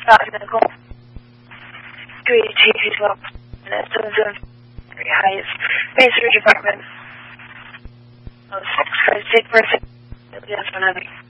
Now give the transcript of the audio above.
能够对这个政策 highest research department of 6 for 6%